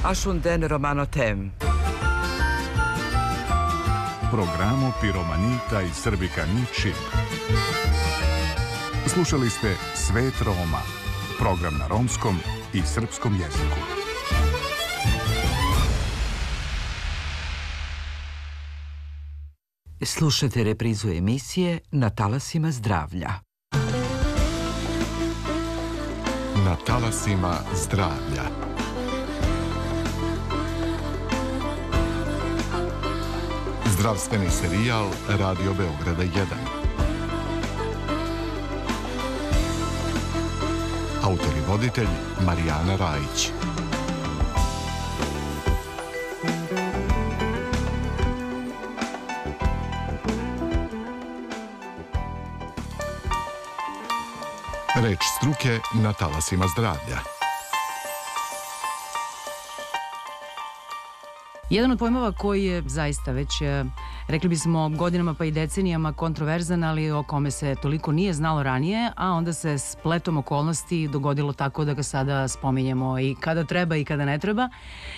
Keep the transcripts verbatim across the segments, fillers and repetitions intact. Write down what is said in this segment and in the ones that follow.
Ashunden Romanotem. Programu Piromanita i Srbika Ničim. Slušali ste Svet Roma, program na romskom i srpskom jeziku. Slušajte reprizu emisije Na talasima zdravlja. Na talasima zdravlja. Zdravstveni serijal Radio Beograda jedan. Autor i voditelj Marijana Rajić. Reč struke na talasima zdravlja. Jedan od pojmova koji je zaista već, rekli bismo, godinama pa i decenijama kontroverzan, ali o kome se toliko nije znalo ranije, a onda se spletom okolnosti dogodilo tako da ga sada spominjemo i kada treba i kada ne treba.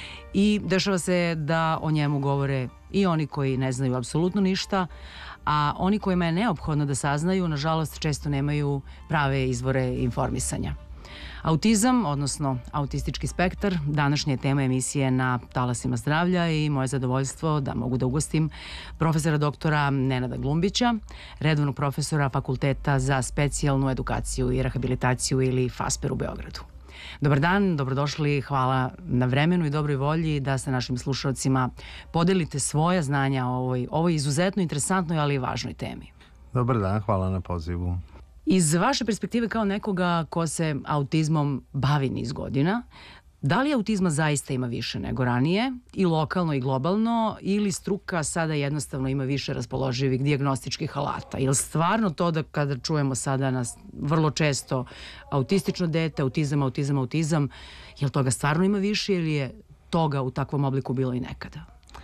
I dešava se da o njemu govore i oni koji ne znaju apsolutno ništa, a oni kojima je neophodno da saznaju, nažalost, često nemaju prave izvore informisanja. Autizam, odnosno autistički spektar, današnja je tema emisije Na talasima zdravlja i moje zadovoljstvo da mogu da ugostim profesora doktora Nenada Glumbića, redovnog profesora Fakulteta za specijalnu edukaciju i rehabilitaciju ili FASPER u Beogradu. Dobar dan, dobrodošli, hvala na vremenu i dobroj volji da sa našim slušalcima podelite svoja znanja o ovoj, ovoj izuzetno interesantnoj, ali i važnoj temi. Dobar dan, hvala na pozivu. Iz vaše perspektive kao nekoga ko se autizmom bavi niz godina, da li autizma zaista ima više nego ranije, i lokalno i globalno, ili struka sada jednostavno ima više raspoloživih dijagnostičkih alata? Ili stvarno to da kada čujemo sada nas vrlo često autistično dete, autizam, autizam, autizam, je li toga stvarno ima više ili je toga u takvom obliku bilo i nekada?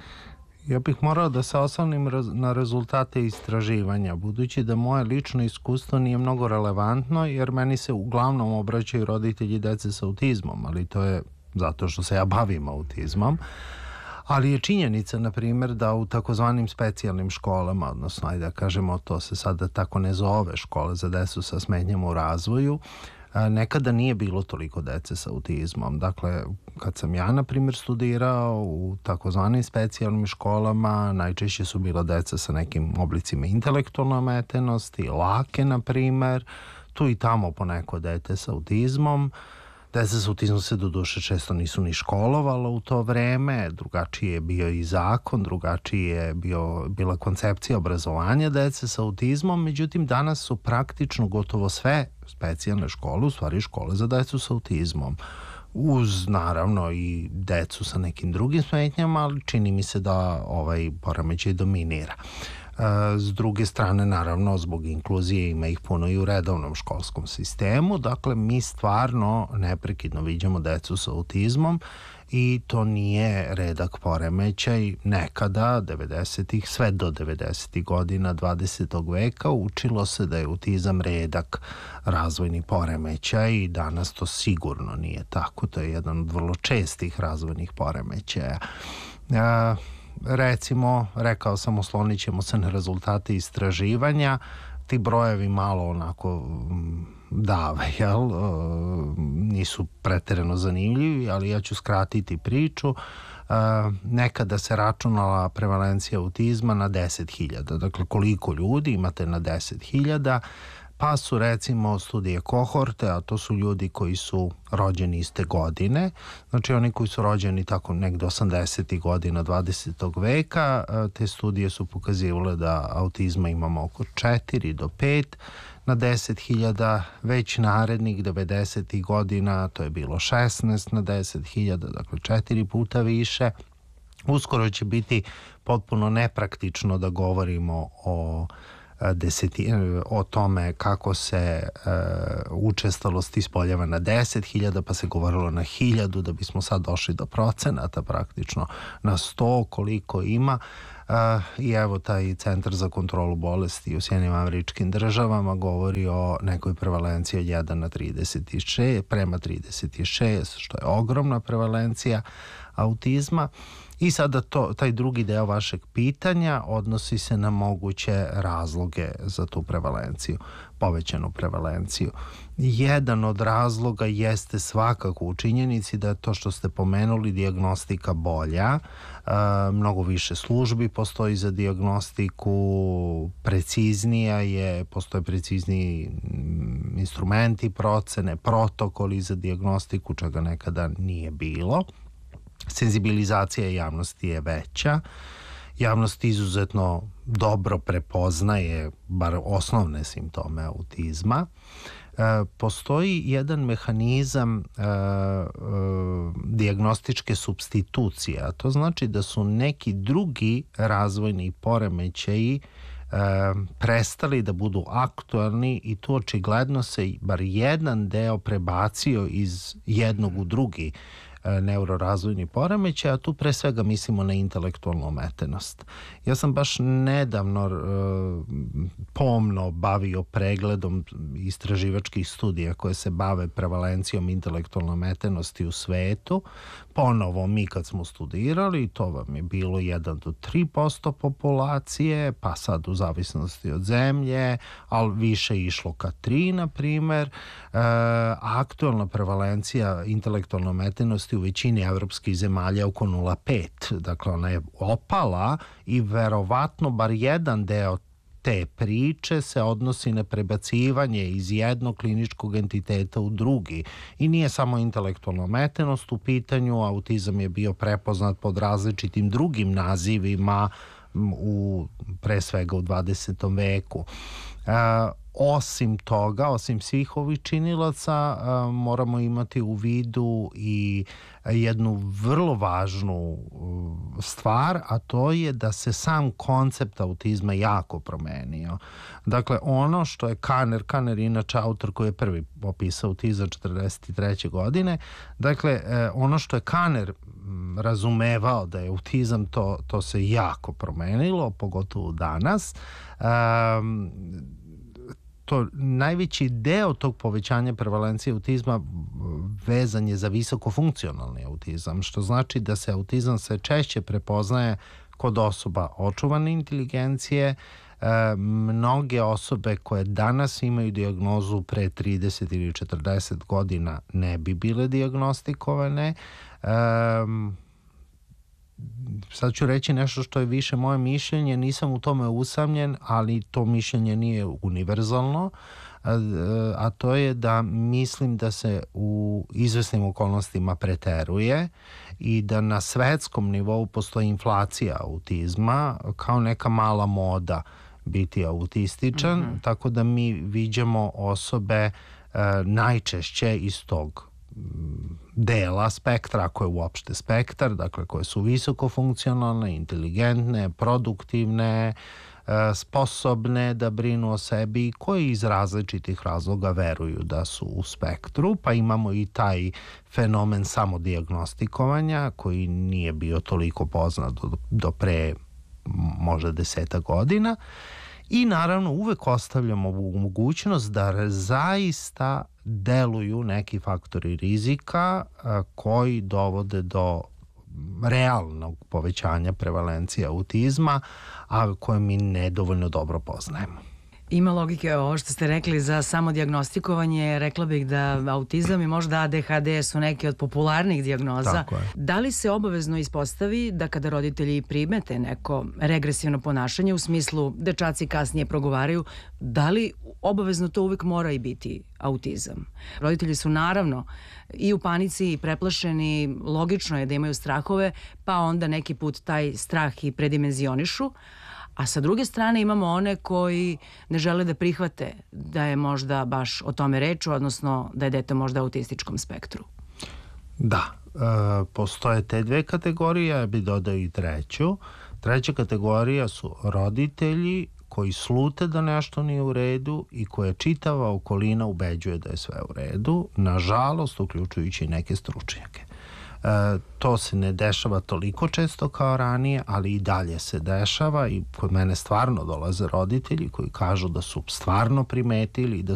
Ja bih morao da se osnovnim na rezultate istraživanja, budući da moje lično iskustvo nije mnogo relevantno, jer meni se uglavnom obraćaju roditelji dece sa autizmom, ali to je zato što se ja bavim autizmom. Ali je činjenica, na primjer, da u takozvanim specijalnim školama, odnosno, ajde da kažemo, to se sada tako ne zove, škole za decu sa smetnjama u razvoju, nekada nije bilo toliko dece sa autizmom. Dakle, kad sam ja, na primjer, studirao u takozvanim specijalnim školama, najčešće su bila deca sa nekim oblicima intelektualne ometenosti, lake, na primjer, tu i tamo poneko dete sa autizmom. Deca sa autizmom se do duše često nisu ni školovala u to vreme, drugačiji je bio i zakon, drugačiji je bio, bila koncepcija obrazovanja dece sa autizmom, međutim danas su praktično gotovo sve specijalne škole, u stvari škole za decu sa autizmom. Uz, naravno, i decu sa nekim drugim smetnjama, ali čini mi se da ovaj poremećaj dominira. S druge strane, naravno, zbog inkluzije ima ih puno i u redovnom školskom sistemu. Dakle, mi stvarno neprekidno viđamo decu sa autizmom i to nije redak poremećaj. Nekada, devedesetih, sve do devedesetih godina dvadesetog veka, učilo se da je autizam redak razvojni poremećaj i danas to sigurno nije tako. To je jedan od vrlo čestih razvojnih poremećaja. Uh, Recimo, rekao sam, oslonit ćemo se na rezultate istraživanja. Ti brojevi malo onako dave, jel? Nisu preterano zanimljivi, ali ja ću skratiti priču. Nekada se računala prevalencija autizma na deset hiljada. Dakle, koliko ljudi imate na deset hiljada, pa su recimo studije kohorte, a to su ljudi koji su rođeni iste godine, znači oni koji su rođeni tako negde osamdesetih godina dvadesetog veka, te studije su pokazivale da autizma imamo oko četiri do pet na deset hiljada, već narednih devedesetih godina to je bilo šesnaest na deset hiljada, dakle četiri puta više. Uskoro će biti potpuno nepraktično da govorimo o Deseti, o tome kako se e, učestalost ispoljava na deset hiljada, pa se govorilo na hiljadu, da bismo sad došli do procenata praktično na sto koliko ima. I evo taj Centar za kontrolu bolesti u Sjedinjenim Američkim Državama govori o nekoj prevalenciji od jedan na trideset šest, prema trideset šest, što je ogromna prevalencija autizma. I sada to, taj drugi deo vašeg pitanja odnosi se na moguće razloge za tu prevalenciju, povećanu prevalenciju. Jedan od razloga jeste svakako u činjenici da je to što ste pomenuli dijagnostika bolja, e, mnogo više službi postoji za dijagnostiku, preciznija je, postoje precizniji instrumenti procene, protokoli za dijagnostiku, čega nekada nije bilo. Senzibilizacija javnosti je veća. Javnost izuzetno dobro prepoznaje bar osnovne simptome autizma. E, postoji jedan mehanizam e, e, dijagnostičke supstitucije, a to znači da su neki drugi razvojni poremećaji e, prestali da budu aktualni i tu očigledno se bar jedan deo prebacio iz jednog u drugi neurorazvojni poremećaj, a tu pre svega mislimo na intelektualnu ometenost. Ja sam baš nedavno e, pomno bavio pregledom istraživačkih studija koje se bave prevalencijom intelektualne ometenosti u svetu. Ponovo mi kad smo studirali, to vam je bilo jedan do tri posto populacije, pa sad u zavisnosti od zemlje, ali više išlo ka tri, na primer. E, aktualna prevalencija intelektualne ometenosti u većini evropskih zemalja je oko nula zarez pet. Dakle, ona je opala i verovatno bar jedan deo te priče se odnosi na prebacivanje iz jednog kliničkog entiteta u drugi. I nije samo intelektualna ometenost u pitanju, autizam je bio prepoznat pod različitim drugim nazivima u, pre svega u dvadesetom veku. E, Osim toga, osim svih ovih činilaca, moramo imati u vidu i jednu vrlo važnu stvar, a to je da se sam koncept autizma jako promenio. Dakle, ono što je Kanner, Kanner inače autor koji je prvi opisao autizam četrdeset treće godine, dakle, ono što je Kanner razumevao da je autizam, to, to se jako promenilo, pogotovo danas. Um, To, najveći deo tog povećanja prevalencije autizma vezan je za visokofunkcionalni autizam, što znači da se autizam sve češće prepoznaje kod osoba očuvane inteligencije. E, mnoge osobe koje danas imaju dijagnozu pre trideset ili četrdeset godina ne bi bile dijagnostikovane. E, Sad ću reći nešto što je više moje mišljenje, nisam u tome usamljen, ali to mišljenje nije univerzalno, a to je da mislim da se u izvesnim okolnostima preteruje i da na svetskom nivou postoji inflacija autizma kao neka mala moda biti autističan, mm-hmm. tako da mi viđamo osobe najčešće iz tog dela spektra, ako je uopšte spektar, dakle koje su visoko funkcionalne, inteligentne, produktivne, sposobne da brinu o sebi i koji iz različitih razloga veruju da su u spektru, pa imamo i taj fenomen samodijagnostikovanja koji nije bio toliko poznat do, do pre možda deseta godina. I naravno uvek ostavljamo mogućnost da zaista deluju neki faktori rizika a, koji dovode do realnog povećanja prevalencije autizma, a koje mi nedovoljno dobro poznajemo. Ima logike ovo što ste rekli za samodijagnostikovanje. Rekla bih da autizam i možda A D H D su neke od popularnih dijagnoza. Da li se obavezno ispostavi da kada roditelji primete neko regresivno ponašanje u smislu dečaci kasnije progovaraju, da li obavezno to uvek mora i biti autizam? Roditelji su naravno i u panici i preplašeni, logično je da imaju strahove, pa onda neki put taj strah i predimenzionišu. A sa druge strane imamo one koji ne žele da prihvate da je možda baš o tome reč, odnosno da je dete možda u autističkom spektru. Da, e, postoje te dve kategorije, ja bih dodao i treću. Treća kategorija su roditelji koji slute da nešto nije u redu i koja čitava okolina ubeđuje da je sve u redu, nažalost, uključujući neke stručnjake. E, to se ne dešava toliko često kao ranije, ali i dalje se dešava i kod mene stvarno dolaze roditelji koji kažu da su stvarno primetili i da